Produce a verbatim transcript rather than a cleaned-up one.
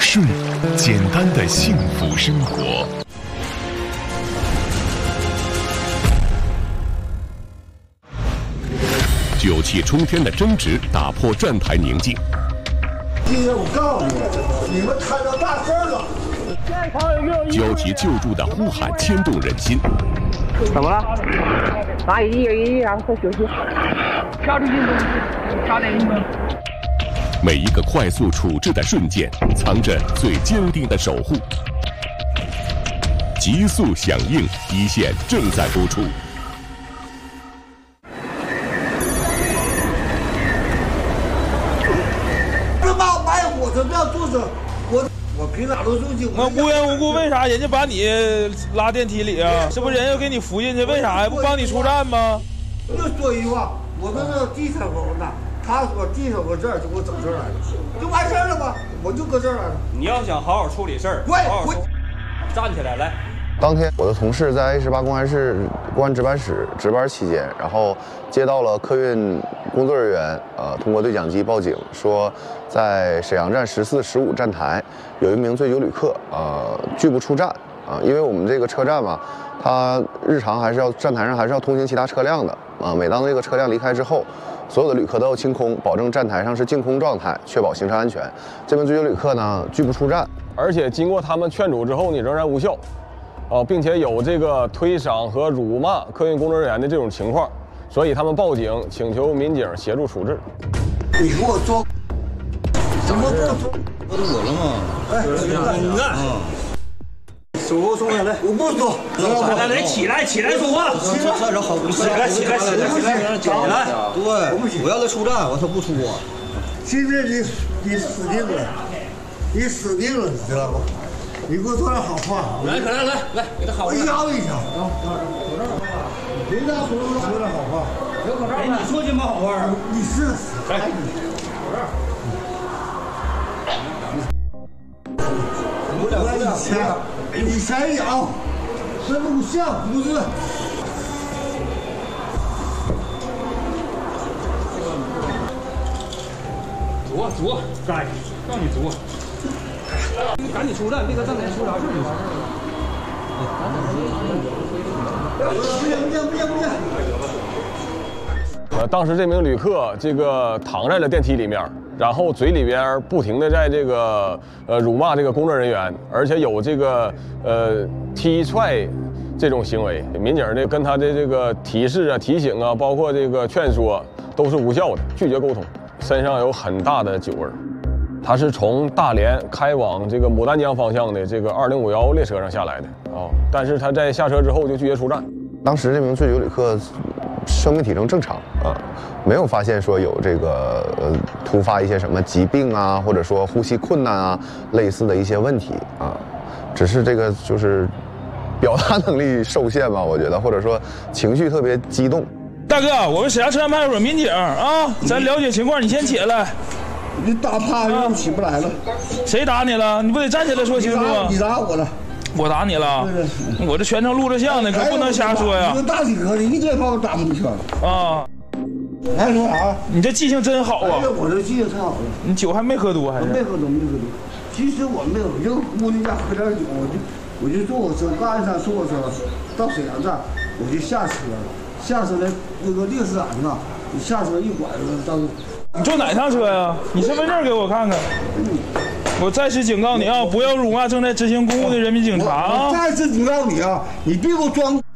顺，简单的幸福生活。酒气冲天的争执打破站台宁静。 今天我告诉你，你们摊到大事了。 焦急救助的呼喊牵动人心。 怎么了？拿一一然后快休息。跳出去，差点运动。 每一个快速处置的瞬间，藏着最坚定的守护。急速响应，一线正在播出。 这妈买火车票坐车，我我凭啥都送去？ 我无缘无故为啥人家把你拉电梯里啊？是不是人要给你扶进去？为啥呀？不帮你出站吗？ 就说一句话，我这是地产房的。他说地上搁这儿，就给我整这儿来了，就完事儿了吗？我就搁这儿来了。 你要想好好处理事儿， 滚滚，站起来来。 当天，我的同事在 A 十八公安室公安值班室值班期间，然后接到了客运工作人员呃通过对讲机报警，说在沈阳站十四、十五站台有一名醉酒旅客呃拒不出站啊、呃，因为我们这个车站嘛，它日常还是要站台上还是要通行其他车辆的啊、呃，每当这个车辆离开之后。所有的旅客都要清空，保证站台上是净空状态，确保行车安全。这名醉酒旅客呢拒不出站， 而且经过他们劝阻之后呢，仍然无效，啊、呃，并且有这个推搡和辱骂客运工作人员的这种情况，所以他们报警，请求民警协助处置。 你给我装，什么给我装？ 不是我了吗？ 哎，你看，嗯。手给我松开来，我不松。 来来来，起来起来说话。 站着好， 起来起来起来起来起来。 对，我要他出站，我他不出啊。 今天你你死定了，你死定了，你知道不？你给我说点好话。 来，来来来，给他好话。 我摇一下。别让朋友说点好话。 哎，你说什么好话啊？ 你是死。 来。 我以前以前有，这录像不是。 左左，该让你左。你赶紧出站，别搁站台出啥事就行。 不行不行不行不行。 呃，当时这名旅客这个躺在了电梯里面。然后嘴里边不停的在这个呃辱骂这个工作人员，而且有这个呃踢踹这种行为。民警呢跟他的这个提示啊、提醒啊，包括这个劝说都是无效的，拒绝沟通。身上有很大的酒味。他是从大连开往这个牡丹江方向的这个二零五幺列车上下来的啊、哦，但是他在下车之后就拒绝出站。 当时这名醉酒旅客生命体征正常啊，没有发现说有这个呃突发一些什么疾病啊，或者说呼吸困难啊类似的一些问题啊，只是这个就是表达能力受限吧，我觉得，或者说情绪特别激动。 大哥，我们沈阳车站派出所民警啊，咱了解情况，你先起来。 你打趴下，起不来了。 谁打你了？你不得站起来说清楚吗？ 你打我了。 我打你了，我这全程录着像呢，可不能瞎说呀！ 你大体格的，一点把我打不进去啊！ 还说啥？ 你这记性真好啊！ 我这记性太好了。 你酒还没喝多还是？ 没喝多，没喝多。其实我没有，我就姑娘家喝点酒，我就我就坐火车，干上坐火车到沈阳站，我就下车了。下车的那个烈士栏呐，你下车一拐子到。 你坐哪趟车呀？你身份证给我看看。我再次警告你啊，不要辱骂正在执行公务的人民警察啊！ 再次警告你啊，你别给我装。